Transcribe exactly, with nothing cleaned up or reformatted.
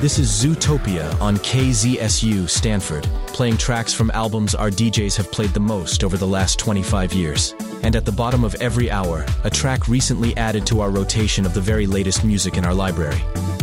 This is Zootopia on K Z S U Stanford, playing tracks from albums our D Js have played the most over the last twenty-five years. And at the bottom of every hour, a track recently added to our rotation of the very latest music in our library.